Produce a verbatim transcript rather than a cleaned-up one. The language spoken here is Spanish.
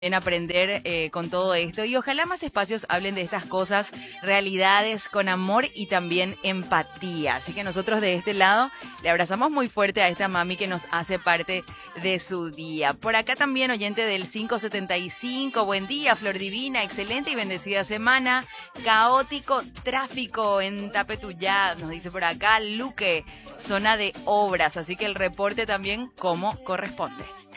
en aprender eh, con todo esto y ojalá más espacios hablen de estas cosas, realidades con amor y también empatía. Así que nosotros de este lado le abrazamos muy fuerte a esta mami que nos hace parte de su día. Por acá también oyente del cinco setenta y cinco, buen día Flor Divina, excelente y bendecida semana, caótico tráfico en Tapetuyá, nos dice por acá Luque, zona de obras, así que el reporte también como corresponde.